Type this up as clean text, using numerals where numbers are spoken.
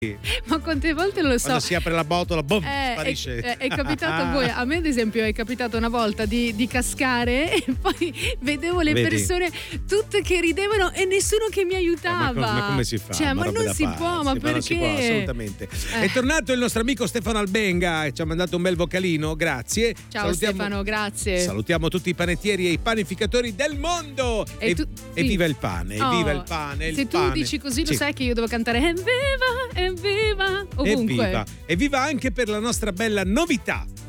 Ma quante volte lo so. Quando si apre la botola, boom, sparisce. È capitato a voi? A me ad esempio è capitato una volta di cascare e poi vedevo le persone tutte che ridevano e nessuno che mi aiutava. Ma come si fa? Cioè, ma non si può, ma perché? Non si può, assolutamente. È tornato il nostro amico Stefano Albenga e ci ha mandato un bel vocalino, grazie. Ciao Stefano, grazie. Salutiamo tutti i panettieri e i panificatori del mondo. E viva il pane, viva il pane. Se tu dici così lo sai che io devo cantare evviva, evviva, ovunque. Evviva anche per la nostra bella novità.